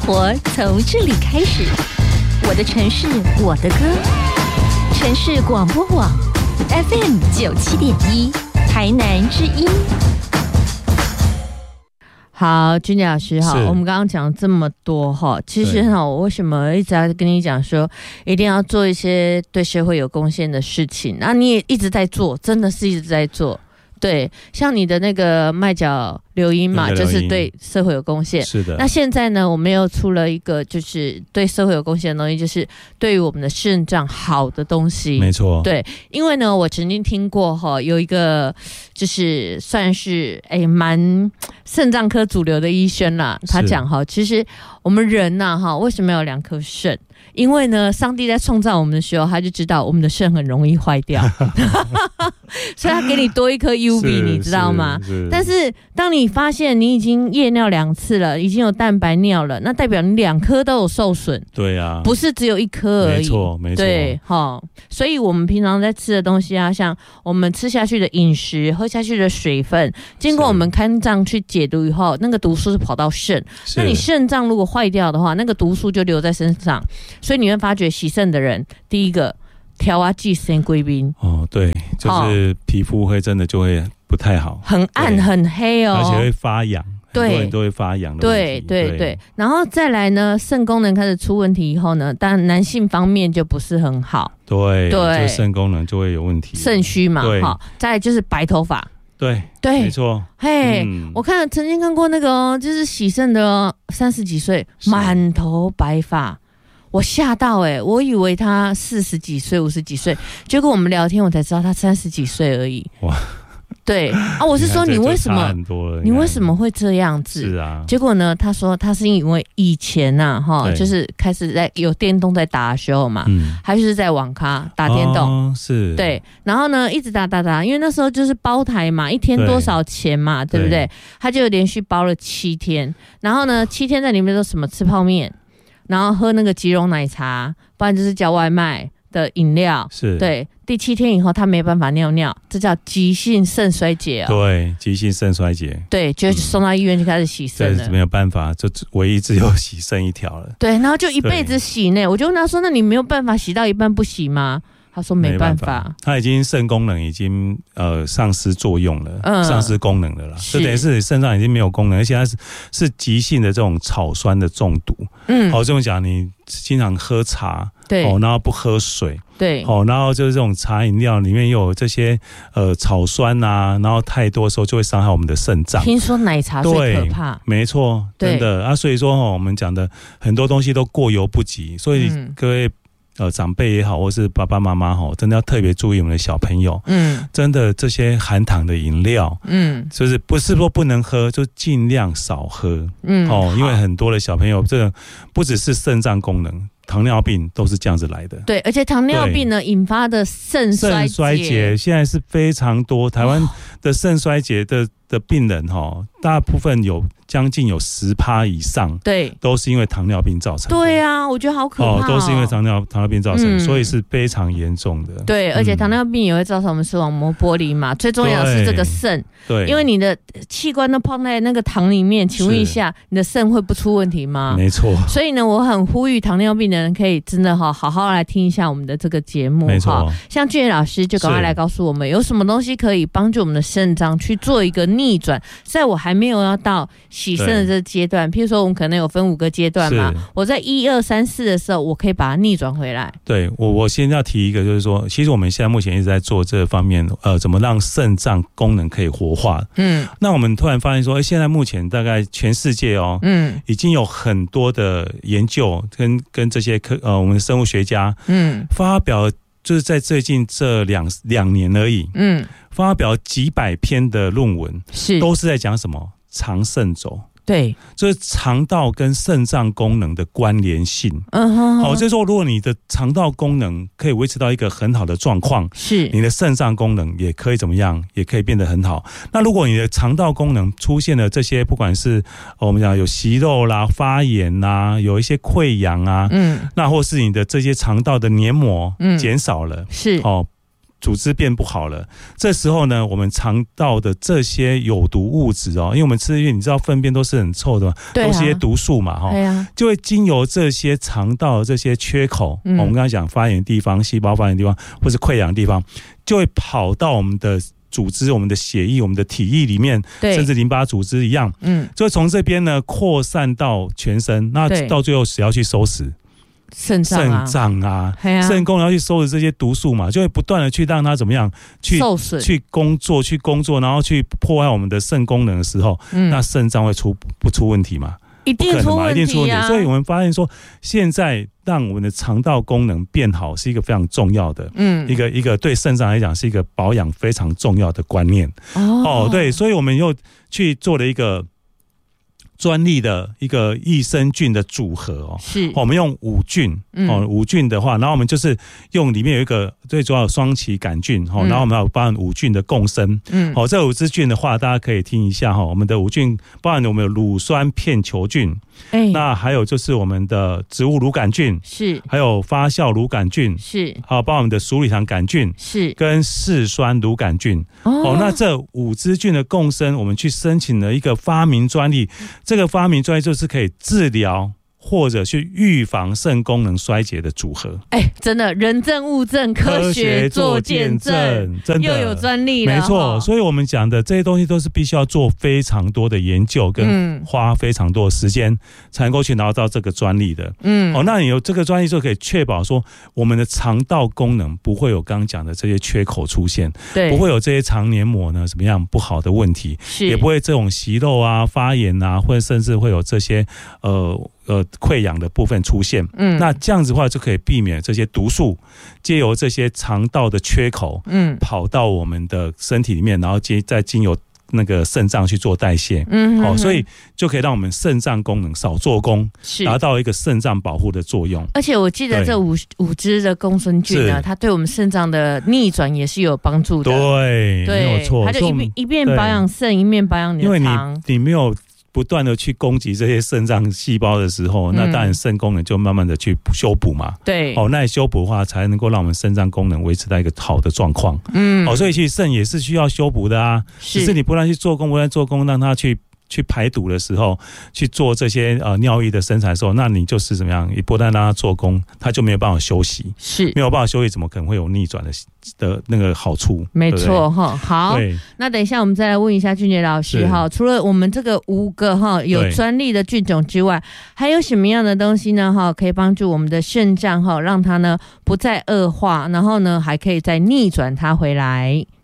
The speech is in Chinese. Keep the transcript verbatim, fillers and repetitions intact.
活从这里开始，我的城市，我的歌。城市广播网 F M 九七点一，台南之音。 好，君姐老师哈，我们刚刚讲这么多哈，其实哈，我为什么一直在跟你讲说，一定要做一些对社会有贡献的事情？那你也一直在做，真的是一直在做。对，像你的那个麦角流音嘛，就是对社会有贡献。 是的。 那现在呢，我们又出了一个，就是对社会有贡献的东西，就是对于我们的肾脏好的东西。 没错。 对，因为呢，我曾经听过哈，有一个就是算是哎蛮肾脏科主流的医生啦，他讲哈，其实我们人呐哈，为什么要有两颗肾？因为呢，上帝在创造我们的时候，他就知道我们的肾很容易坏掉，所以他给你多一颗 U V， 你知道吗？但是当你发现你已经夜尿两次了，已经有蛋白尿了，那代表你两颗都有受损。对啊，不是只有一颗而已。没错，没错。对，哈，所以我们平常在吃的东西啊，像我们吃下去的饮食、喝下去的水分，经过我们肝脏去解毒以后，那个毒素是跑到肾。那你肾脏如果坏掉的话，那个毒素就留在身上。所以你会发觉洗肾的人，第一个调啊寄生贵宾哦，对，就是皮肤会真的就会不太好， 很暗很黑哦， 而且会发痒，很多人都会发痒的问题。 对对 对, 对，然后再来呢，肾功能开始出问题以后呢，当然男性方面就不是很好， 对对，就肾功能就会有问题， 肾虚嘛，好，再来就是白头发。 对对，没错。 嘿，嗯、我看曾经看过那个、哦，就是洗肾的、哦，三十几岁，满头白发。我吓到哎、欸，我以为他四十几岁、五十几岁，结果我们聊天，我才知道他三十几岁而已。哇，对啊，我是说你为什么你为什么会这样子？是啊，结果呢，他说他是因为以前呐、啊，哈，就是开始在有电动在打的时候嘛，嗯，他就是在网咖打电动，哦、是，对，然后呢一直打打打，因为那时候就是包台嘛，一天多少钱嘛， 对, 对不对？他就连续包了七天，然后呢七天在里面都什么吃泡面。然后喝那个即溶奶茶，不然就是叫外卖的饮料。是，对。第七天以后，他没办法尿尿，这叫急性肾衰竭、哦。对， 急性肾衰竭。 对，就送到医院就开始洗肾了。 没有办法，就唯一只有洗肾一条了。 对，然后就一辈子洗呢。我就问他说：“那你没有办法洗到一半不洗吗？”他说没办法， 他已经肾功能已经呃丧失作用了，嗯、丧失功能了啦，就等于是肾脏已经没有功能，而且它是是急性的这种草酸的中毒。嗯，好、哦，这种讲你经常喝茶，对，哦，然后不喝水，对，哦，然后就是这种茶饮料里面又有这些呃草酸啊，然后太多的时候就会伤害我们的肾脏。 听说奶茶最可怕， 没错，真的啊，所以说哦，我们讲的很多东西都过犹不及，所以各位。呃，长辈也好，或是爸爸妈妈哈，真的要特别注意我们的小朋友。嗯，真的这些含糖的饮料，嗯，就是不是说不能喝，就尽量少喝。嗯，哦，因为很多的小朋友，这个不只是肾脏功能。糖尿病都是这样子来的， 对，而且糖尿病呢引发的肾衰竭，肾衰竭现在是非常多。台湾的肾衰竭的的病人哈，大部分有将近有十趴以上，对，都是因为糖尿病造成的。 对啊，我觉得好可怕、哦哦， 都是因为糖尿糖尿病造成的、嗯，所以是非常严重的。 对，而且糖尿病也会造成我们视网膜剥离嘛，最重要的是这个肾，对，因为你的器官都放在那个糖里面，请问一下，你的肾会不出问题吗？ 没错。 所以呢，我很呼吁糖尿病的人可以真的哈好好来听一下我们的这个节目哈。像俊杰老师就赶快来告诉我们，有什么东西可以帮助我们的肾脏去做一个逆转。在我还没有要到洗肾的这个阶段，譬如说我们可能有分五个阶段嘛，我在一二三四的时候，我可以把它逆转回来。 对，我我先要提一个，就是说，其实我们现在目前一直在做这方面，呃，怎么让肾脏功能可以活化。嗯，那我们突然发现说，哎，现在目前大概全世界哦，嗯，已经有很多的研究跟跟这些科呃我们的生物学家，嗯，发表就是在最近这两两年而已，嗯，发表几百篇的论文，是都是在讲什么肠肾轴。对，就是肠道跟肾脏功能的关联性。嗯哼，好，就是说，如果你的肠道功能可以维持到一个很好的状况，是你的肾脏功能也可以怎么样，也可以变得很好。那如果你的肠道功能出现了这些，不管是我们讲有息肉啦、发炎啦，有一些溃疡啊，嗯，那或是你的这些肠道的黏膜减少了，嗯、是哦。 组织变不好了，这时候呢，我们肠道的这些有毒物质哦，因为我们吃，因为你知道粪便都是很臭的嘛， 对啊、 都是一些毒素嘛，哈、啊，就会经由这些肠道的这些缺口，嗯、我们刚才讲发炎的地方、细胞发炎的地方，或是溃疡的地方，就会跑到我们的组织、我们的血液、我们的体液里面，甚至淋巴组织一样，嗯，就会从这边呢扩散到全身，那到最后谁要去收拾？ 肾脏啊， 肾脏啊，肾功能要去收拾这些毒素嘛，就会不断的去让它怎么样去受损、 去工作、去工作，然后去破坏我们的肾功能的时候，嗯、那肾脏会出不出问题嘛？ 一定出问题、啊， 一定出问题。所以我们发现说，现在让我们的肠道功能变好是一个非常重要的，嗯，一个一个对肾脏来讲是一个保养非常重要的观念。哦，哦对，所以我们又去做了一个专利的一个益生菌的组合哦， 是， 我们用五菌哦，五菌的话，然后我们就是用里面有一个最主要的双歧杆菌哦，然后我们要包含五菌的共生，嗯，好，这五支菌的话，大家可以听一下哈，我们的五菌包含我们有乳酸片球菌。欸、那还有就是我们的植物乳杆菌是， 还有发酵乳杆菌是， 还有包括我们的鼠李糖杆菌是， 跟嗜酸乳杆菌 哦, 哦。那这五支菌的共生，我们去申请了一个发明专利，这个发明专利就是可以治疗或者去预防肾功能衰竭的组合。 哎、欸，真的人证物证，科学做见证， 真的又有专利了， 没错。所以我们讲的这些东西都是必须要做非常多的研究，跟花非常多的时间才能够去拿到这个专利的。嗯，哦，那你有这个专利就可以确保说，我们的肠道功能不会有刚刚讲的这些缺口出现， 对， 不会有这些肠黏膜呢怎么样不好的问题， 是， 也不会这种息肉啊、发炎啊，或者甚至会有这些呃。呃，溃疡的部分出现，嗯，那这样子的话就可以避免这些毒素借由这些肠道的缺口，嗯，跑到我们的身体里面，然后接再经由那个肾脏去做代谢，嗯哼哼，哦，所以就可以让我们肾脏功能少做工，达到一个肾脏保护的作用。 而且我记得这五五支的共生菌呢，它对我们肾脏的逆转也是有帮助的， 对， 对， 没有错， 它就一边一边保养肾，一边保养你的肠， 因为你你没有不断的去攻击这些肾脏细胞的时候，嗯、那当然肾功能就慢慢的去修补嘛。 对， 哦，那修补的话，才能够让我们肾脏功能维持在一个好的状况。嗯，哦，所以其实肾也是需要修补的啊，是只是你不断去做工，不断做工，让它去。去排毒的时候，去做这些呃尿液的生产的时候，那你就是怎么样？你不但让它做工，它就没有办法休息， 是没有办法休息，怎么可能会有逆转的的那个好处？ 没错哈。好，那等一下我们再来问一下俊杰老师哈，除了我们这个五个哈有专利的菌种之外，还有什么样的东西呢？哈，可以帮助我们的肾脏哈，让它呢不再恶化，然后呢还可以再逆转它回来。